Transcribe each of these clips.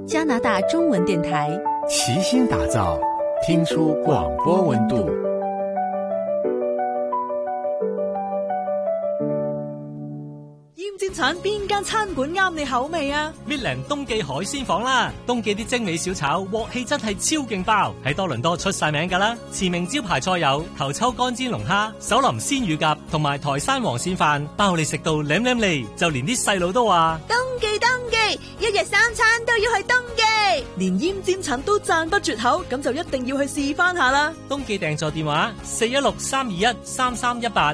加拿大中文電台， 齊心打造聽出廣播溫度。 尖尖橙邊間餐館啱你口味啊？Midland冬記海鮮舫啦，冬記啲精美小炒鑊氣真係超勁爆，喺多倫多出晒名噶啦。馳名招牌菜有頭抽乾煎龍蝦、手淋鮮乳鴿同埋台山黃鱔飯，包你食到舐舐脷，就連啲細路都話冬記，一日3餐都要去冬記。 連奄尖橙都讚不絕口，咁就一定要去試翻下啦。冬記訂座電話416-321-3318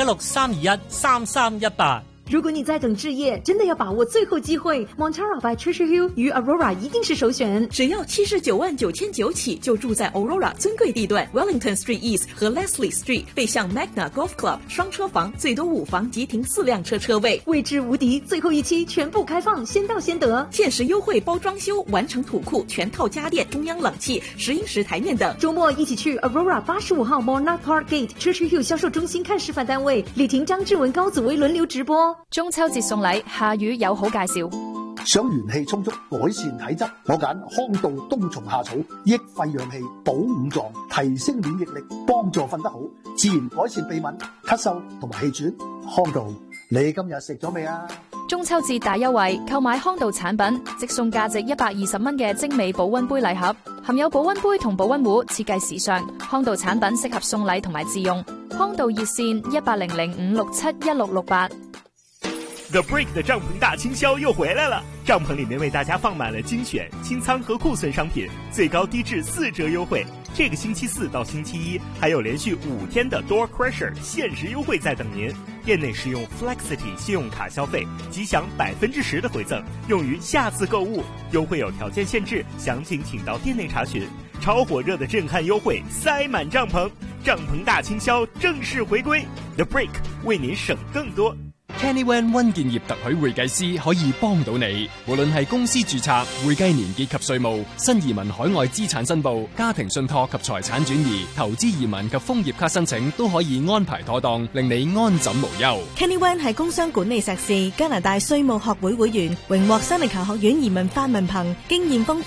416-321-3318。 如果你在等置業，真的要把握最後機會。Montara by Treasure Hill 與 Aurora 一定是首選， 只要799900起，就住在 Aurora 尊貴地段 Wellington Street East 和 Leslie Street， 背向 Magna Golf Club， 雙車房，最多5房即停4輛車位， 位置無敵。最後一期全部開放，先到先得， 限時優惠，包裝修，完成土庫，全套家電，中央冷氣，10英尺台面等。 周末一起去 Aurora 85號 Monarch Park Gate Treasure Hill 銷售中心看示範單位，李婷、張志文、高子維輪流直播。 中秋節送禮，夏雨有好介紹。 想元氣充足，改善體質，我揀康道冬蟲夏草，益肺養氣，補五臟，提升免疫力，幫助瞓得好，自然改善鼻敏、咳嗽同埋氣喘。康道，你今日食咗未啊？ 中秋節大優惠，購買康道產品，即送價值120蚊嘅精美保溫杯禮盒，含有保溫杯同保溫壺，設計時尚。康道產品適合送禮同埋自用。康道熱線1800-567-1668。 The Break 的帳篷大清銷又回來了，帳篷裡面為大家放滿了精選清倉和庫存商品，最高低至4折優惠。這個星期4到星期1還有連續5天的 Door Crusher 限時優惠在等您。店內使用 Flexity 信用卡消費，即享10%的回贈，用於下次購物。優惠有條件限制，詳情請到店內查詢。超火熱的震撼優惠，塞滿帳篷，帳篷大清銷正式回歸。The Break 為您省更多。 Kenny Wan 溫建業特許會計師可以幫到你，無論係公司註冊、會計年結及稅務、新移民海外資產申報、家庭信託及財產轉移、投資移民及楓葉卡申請，都可以安排妥當，令你安枕無憂。 Kenny Wan 係工商管理碩士，加拿大稅務學會會員，榮獲西尼卡學院移民法文憑，經驗豐富。